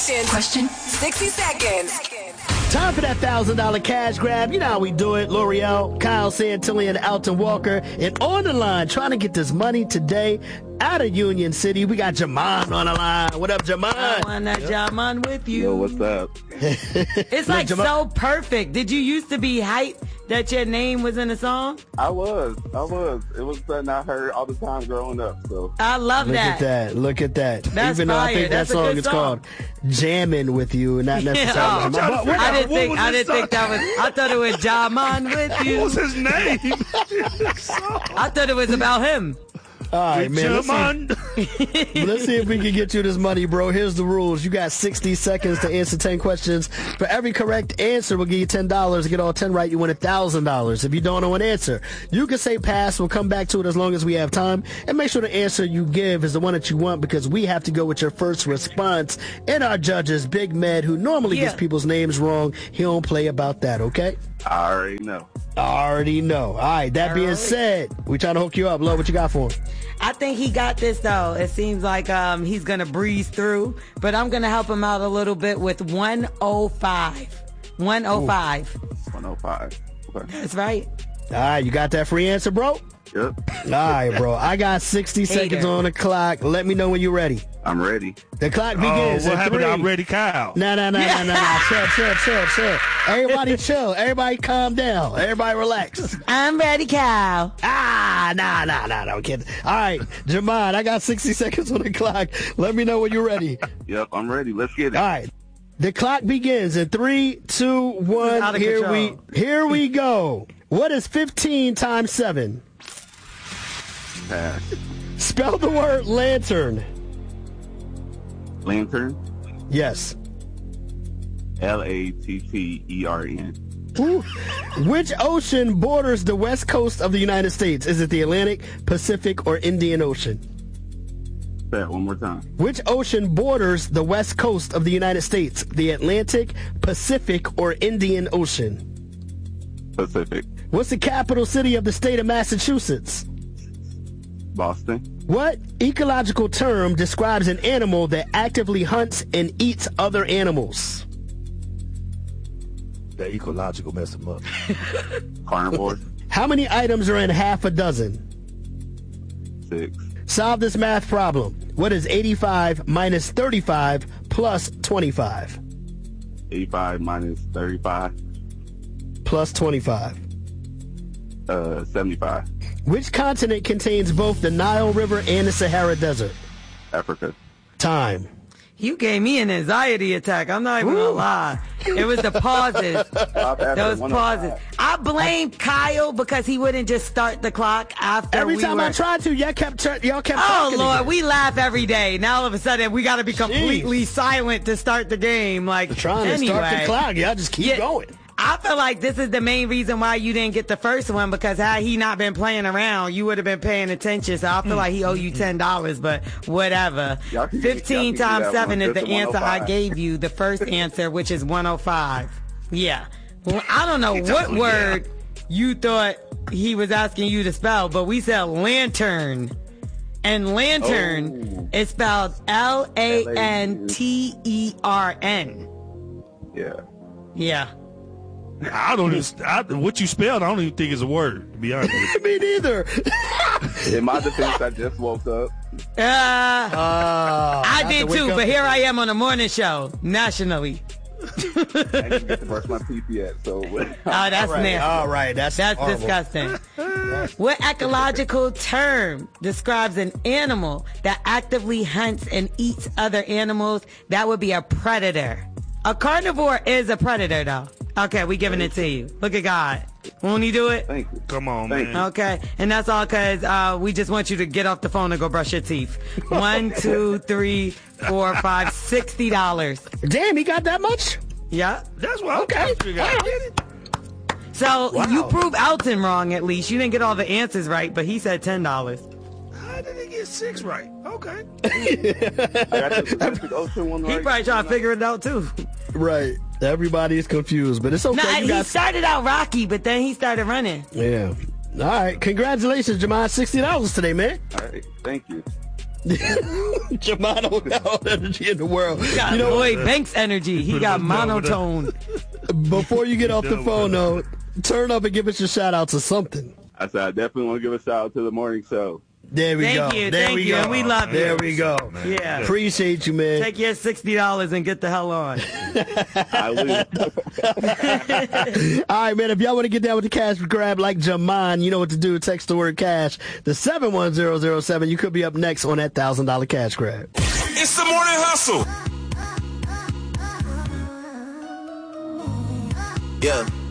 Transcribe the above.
Question. 60 seconds. Time for that $1,000 cash grab. You know how we do it. L'Oreal, Kyle Santillan, Alton Walker. And on the line, trying to get this money today out of Union City, we got Jamon on the line. What up, Jamon? I want that Jamon with you. Yo, what's up? It's like so perfect. Did you used to be hyped that your name was in the song? I was. It was something I heard all the time growing up. So I love that. Look at that. That's Even though I think That's that song is called Jammin' With You, not necessarily. I didn't think that was. I thought it was Jamon with you. What was his name? I thought it was about him. All right, man. Let's see if we can get you this money, bro. Here's the rules. You got 60 seconds to answer 10 questions. For every correct answer, we'll give you $10. To get all 10 right, you win $1,000. If you don't know an answer, you can say pass. We'll come back to it as long as we have time. And make sure the answer you give is the one that you want, because we have to go with your first response. And our judge is Big Med, who normally gets people's names wrong. He don't play about that, okay? I already know. All right, that being said, we trying to hook you up. Love, what you got for him? I think he got this, though. It seems like he's going to breeze through, but I'm going to help him out a little bit with 105. 105. 105. Okay. That's right. All right, you got that free answer, bro? Yep. All right, bro. I got 60 seconds on the clock. Let me know when you're ready. I'm ready. The clock begins. What happened to I'm ready, Kyle? No. Chill. Everybody chill. Everybody calm down. Everybody relax. I'm ready, Kyle. No, kid. All right, Jamon, I got 60 seconds on the clock. Let me know when you're ready. Yep, I'm ready. Let's get it. All right. The clock begins in 3, 2, 1. Here we go. What is 15 times 7? Pass. Spell the word lantern. Lantern. Yes. Lattern. Ooh. Which ocean borders the west coast of the United States? Is it the Atlantic, Pacific, or Indian Ocean? Say it one more time. Which ocean borders the west coast of the United States? The Atlantic, Pacific, or Indian Ocean? Pacific. What's the capital city of the state of Massachusetts? Boston. What ecological term describes an animal that actively hunts and eats other animals? That ecological mess him up. Carnivore. How many items are in half a dozen? 6. Solve this math problem. What is 85 minus 35 plus 25? 85 minus 35. Plus 25. 75. Which continent contains both the Nile River and the Sahara Desert? Africa. Time. You gave me an anxiety attack. I'm not even going to lie. It was the pauses. Those pauses. I blame Kyle because he wouldn't just start the clock after Every time I tried to, y'all kept talking. Oh, Lord, we laugh every day. Now all of a sudden we got to be completely silent to start the game. Like, trying to start the clock. Y'all just keep going. I feel like this is the main reason why you didn't get the first one, because had he not been playing around, you would have been paying attention. So I feel like he owe you $10, but whatever. 15 times 7 is the answer I gave you, the first answer, which is 105. Yeah. Well, I don't know what word you thought he was asking you to spell, but we said lantern. And lantern is spelled Lantern. Yeah. Yeah. What you spelled, I don't even think is a word, to be honest with you. Me neither. In my defense, I just woke up. I did too, but here I am on a morning show, nationally. I didn't get to brush my teeth yet, so. That's nasty. All right, that's disgusting. What ecological term describes an animal that actively hunts and eats other animals? That would be a predator. A carnivore is a predator, though. Okay, we giving it to you. Look at God. Won't he do it? Thank you. Come on, man. Okay, and that's all because we just want you to get off the phone and go brush your teeth. 1, 2, 3, 4, 5, $60. Damn, he got that much? Yeah. That's what I figured out. Get it? So you proved Alton wrong, at least. You didn't get all the answers right, but he said $10. How did he get 6 right? Okay. I got the Pacific Ocean one right. He probably trying to figure it out, too. Right. Everybody is confused, but it's okay. He started out rocky, but then he started running. Yeah. All right. Congratulations, Jamon. $60 today, man. All right. Thank you. Jamon don't got all the energy in the world. He got Lloyd Banks energy. He got monotone. Before you get off the phone, though, turn up and give us your shout out to something. I said I definitely want to give a shout out to the morning show. There we go. Thank you. There Thank we you. go. And we love you. There we go. Yeah. Appreciate you, man. Take your $60 and get the hell on. I lose. All right, man. If y'all want to get down with the cash grab like Jamon, you know what to do. Text the word cash to 71007. You could be up next on that $1,000 cash grab. It's the Morning Hustle. Yeah.